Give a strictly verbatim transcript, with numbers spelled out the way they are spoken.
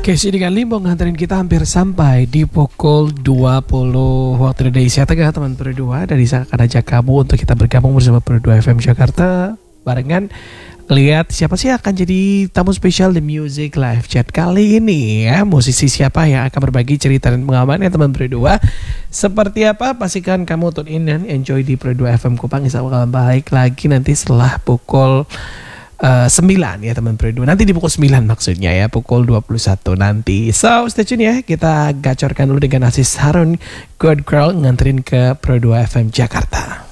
Casey dengan Limbong nganterin kita hampir sampai di pukul dua puluh waktu Indonesia Tengah, teman Pro dua. Dari saya akan ajak kamu untuk kita bergabung bersama Pro dua F M Jakarta barengan lihat siapa sih akan jadi tamu spesial di Music Live Chat kali ini ya. Musisi siapa yang akan berbagi cerita dan pengalaman ya teman Pro dua. Seperti apa, pastikan kamu tune in dan enjoy di Pro dua F M Kupang. Insya Allah balik lagi nanti setelah pukul Uh, sembilan ya teman Pro dua. Nanti di pukul sembilan maksudnya ya, pukul dua puluh satu nanti. So stay tune ya, kita gacorkan dulu dengan Asis Harun, Good Girl, nganterin ke Pro dua F M Jakarta.